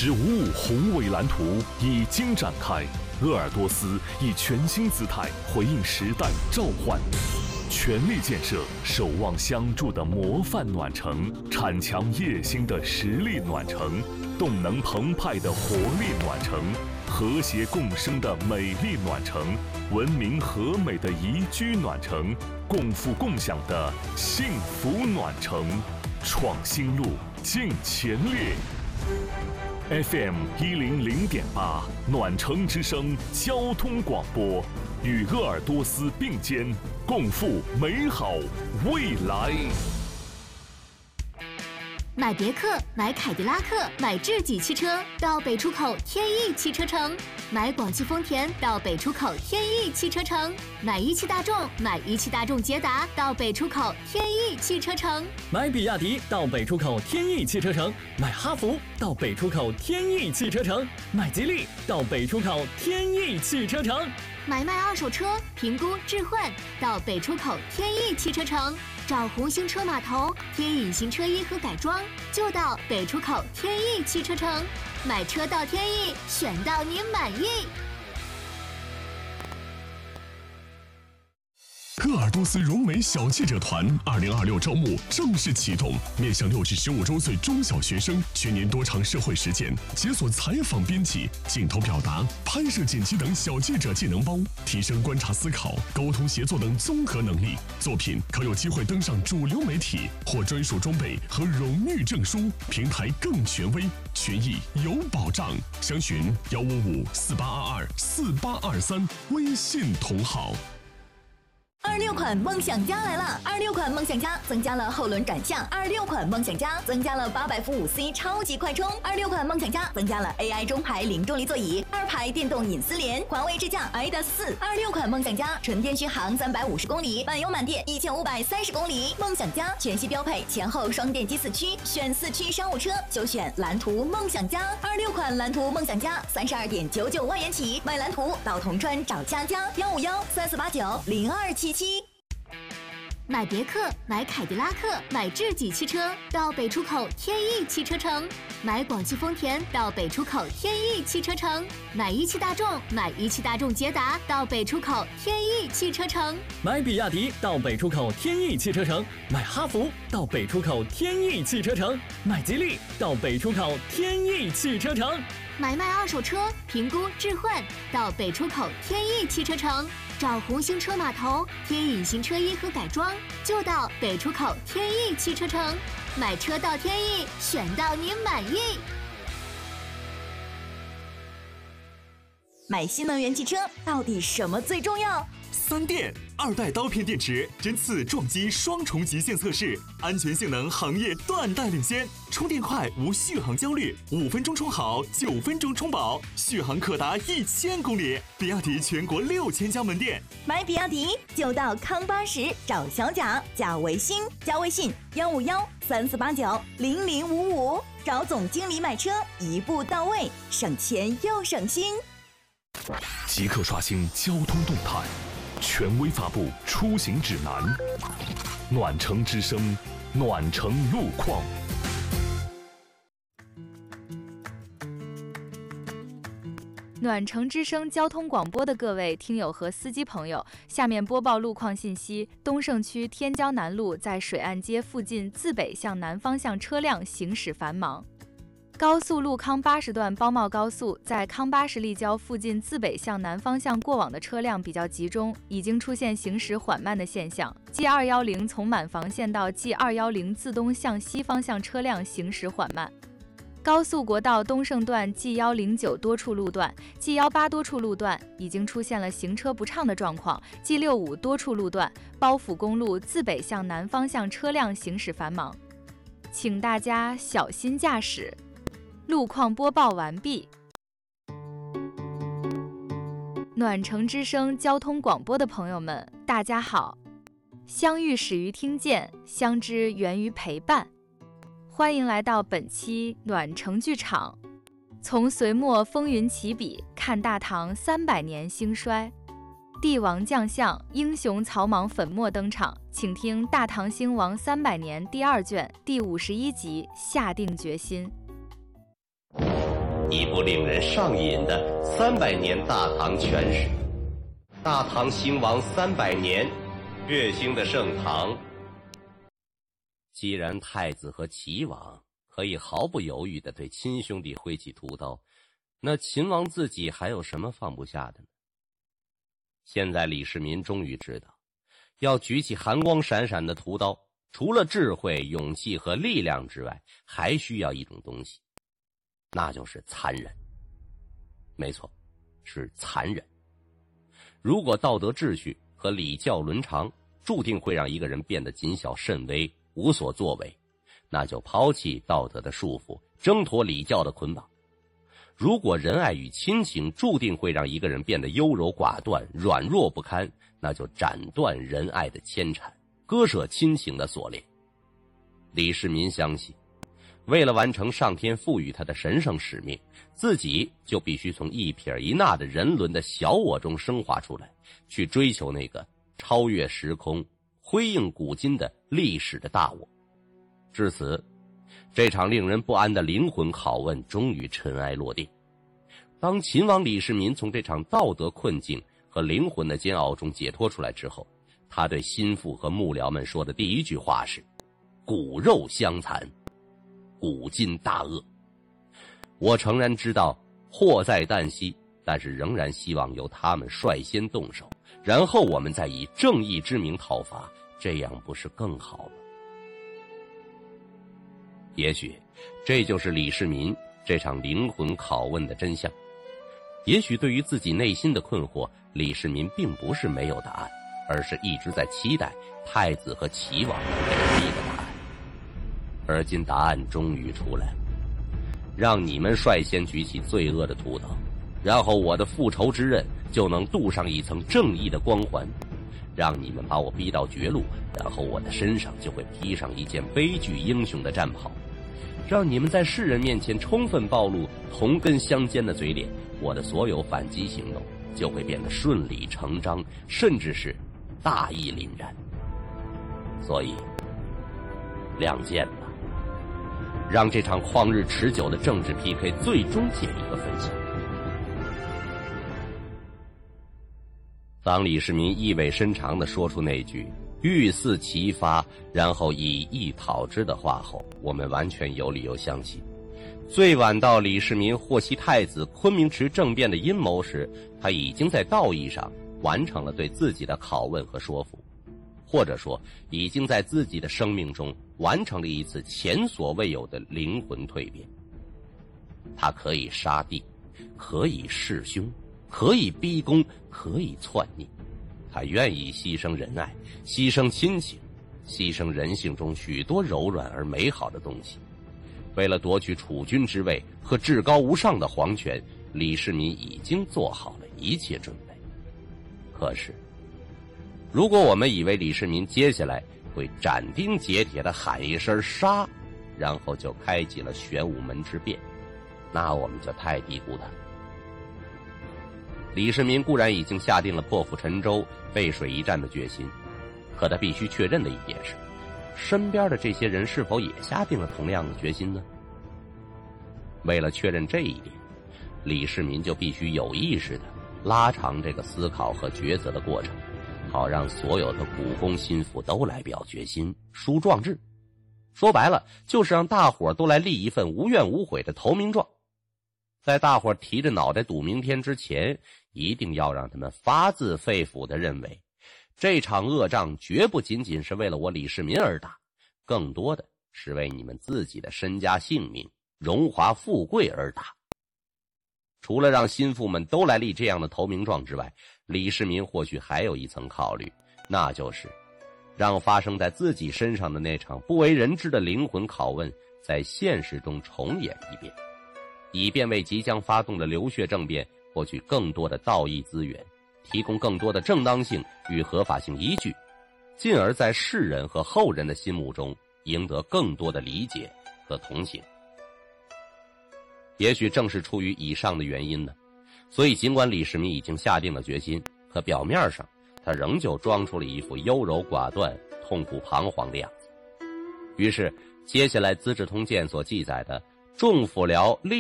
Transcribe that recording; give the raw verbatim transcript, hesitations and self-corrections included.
十五五宏伟蓝图已经展开，鄂尔多斯以全新姿态回应时代召唤，全力建设守望相助的模范暖城，铲强业兴的实力暖城，动能澎湃的活力暖城，和谐共生的美丽暖城，文明和美的宜居暖城，共富共享的幸福暖城。创新路，进前列。F M 一零零点八，暖城之声交通广播，与鄂尔多斯并肩，共赴美好未来。 买别克、买凯迪拉克、买智己汽车到北出口天翼汽车城，买广汽丰田到北出口天翼汽车城，买一汽大众、买一汽大众捷达到北出口天翼汽车城， 买比亚迪到北出口天翼汽车城，买哈弗到北出口天翼汽车城，买吉利到北出口天翼汽车城， 买卖二手车评估置换到北出口天翼汽车城，找红星车码头贴隐形车衣和改装就到北出口天翼汽车城，买车到天翼，选到您满意。 鄂尔多斯融美小记者团二零二六招募正式启动，面向六至十五周岁中小学生，全年多场社会实践，解锁采访编辑、镜头表达、拍摄剪辑等小记者技能包，提升观察思考、沟通协作等综合能力。作品可有机会登上主流媒体，获专属装备和荣誉证书，平台更权威，权益有保障。详询幺五五四八二二四八二三微信同号。 二六款梦想家来了！二六款梦想家增加了后轮转向，二六款梦想家增加了八百伏五 C 超级快充，二六款梦想家增加了 A I 中排零重力座椅，二排电动隐私联，环卫智驾 I D A 四。二六款梦想家纯电续航三百五十公里，满油满电一千五百三十公里。梦想家全系标配前后双电机四驱，选四驱商务车就选蓝图梦想家。二六款蓝图梦想家三十二点九九万元起，买蓝图到铜川找佳佳，幺五幺三四八九零二七七。 买别克、买凯迪拉克、买智己汽车到北出口天翼汽车城，买广汽丰田到北出口天翼汽车城，买一汽大众、买一汽大众捷达到北出口天翼汽车城， 买比亚迪到北出口天翼汽车城，买哈弗到北出口天翼汽车城，买吉利到北出口天翼汽车城， 买卖二手车评估置换到北出口天翼汽车城，找红星车码头贴隐形车衣和改装就到北出口天翼汽车城，买车到天翼，选到您满意。 买新能源汽车到底什么最重要？ 三电二代刀片电池针刺撞击双重极限测试，安全性能行业断代领先，充电快无续航焦虑，五分钟充好，九分钟充饱，续航可达一千公里。比亚迪全国六千家门店， 买比亚迪就到康巴什找小贾，加微信加微信幺五幺三四八九零零五五，找总经理买车一步到位，省钱又省心。 即刻刷新交通动态，权威发布出行指南，暖城之声，暖城路况。 暖城之声交通广播的各位听友和司机朋友，下面播报路况信息。东胜区天胶南路在水岸街附近自北向南方向车辆行驶繁忙。高速路康八十段包茂高速在康巴什立交附近自北向南方向过往的车辆比较集中，已经出现行驶缓慢的现象。G 二一零从满房线到 G 二一零自东向西方向车辆行驶缓慢。高速国道东胜段 G 一零九多处路段、G 一八多处路段已经出现了行车不畅的状况。G 六五多处路段、包府公路自北向南方向车辆行驶繁忙，请大家小心驾驶。路况播报完毕。暖城之声交通广播的朋友们，大家好！相遇始于听见，相知源于陪伴。欢迎来到本期暖城剧场，从隋末风云起笔，看大唐三百年兴衰。帝王将相，英雄草莽粉墨登场，请听《大唐兴亡三百年》第二卷第五十一集，下定决心。 一部令人上瘾的三百年大唐全史。大唐兴亡三百年，血腥的盛唐。既然太子和齐王可以毫不犹豫地对亲兄弟挥起屠刀，那秦王自己还有什么放不下的呢？现在李世民终于知道，要举起寒光闪闪的屠刀，除了智慧、勇气和力量之外，还需要一种东西，那就是残忍。没错，是残忍。如果道德秩序和礼教伦常注定会让一个人变得谨小慎微、无所作为，那就抛弃道德的束缚，挣脱礼教的捆绑。如果仁爱与亲情注定会让一个人变得优柔寡断、软弱不堪，那就斩断仁爱的牵缠，割舍亲情的锁链。李世民相信，为了完成上天赋予他的神圣使命，自己就必须从一撇一捺的人伦的小我中升华出来，去追求那个超越时空、辉映古今的历史的大我。至此，这场令人不安的灵魂拷问终于尘埃落定。当秦王李世民从这场道德困境和灵魂的煎熬中解脱出来之后，他对心腹和幕僚们说的第一句话是：骨肉相残，古今大恶。我诚然知道祸在旦夕，但是仍然希望由他们率先动手，然后我们再以正义之名讨伐，这样不是更好吗？也许这就是李世民这场灵魂拷问的真相。也许对于自己内心的困惑，李世民并不是没有答案，而是一直在期待太子和齐王给一个答案。而今答案终于出来了，让你们率先举起罪恶的屠刀，然后我的复仇之刃就能镀上一层正义的光环，让你们把我逼到绝路，然后我的身上就会披上一件悲剧英雄的战袍，让你们在世人面前充分暴露同根相间的嘴脸，我的所有反击行动就会变得顺理成章，甚至是大义凛然。所以亮剑吧，让这场旷日持久的政治 P K 最终见一个分晓。当李世民意味深长地说出那句欲似其发，然后以义讨之的话后，我们完全有理由相信，最晚到李世民获悉太子昆明池政变的阴谋时，他已经在道义上完成了对自己的拷问和说服，或者说已经在自己的生命中完成了一次前所未有的灵魂蜕变。他可以杀弟，可以弑兄，可以逼宫，可以篡逆，他愿意牺牲仁爱，牺牲亲情，牺牲人性中许多柔软而美好的东西。为了夺取储君之位和至高无上的皇权，李世民已经做好了一切准备。可是如果我们以为李世民接下来会斩钉截铁地喊一声杀，然后就开启了玄武门之变，那我们就太低估他了。李世民固然已经下定了破釜沉舟、背水一战的决心，可他必须确认的一点是，身边的这些人是否也下定了同样的决心呢？为了确认这一点，李世民就必须有意识地拉长这个思考和抉择的过程，好让所有的股肱心腹都来表决心、书状志。说白了，就是让大伙都来立一份无怨无悔的投名状。在大伙提着脑袋赌明天之前，一定要让他们发自肺腑地认为，这场恶仗绝不仅仅是为了我李世民而打，更多的是为你们自己的身家性命、荣华富贵而打。除了让心腹们都来立这样的投名状之外，李世民或许还有一层考虑，那就是让发生在自己身上的那场不为人知的灵魂拷问在现实中重演一遍，以便为即将发动的流血政变获取更多的道义资源，提供更多的正当性与合法性依据，进而在世人和后人的心目中赢得更多的理解和同情。也许正是出于以上的原因呢，所以尽管李世民已经下定了决心，可表面上他仍旧装出了一副优柔寡断、痛苦彷徨的样子。于是接下来《资治通鉴》所记载的众府僚立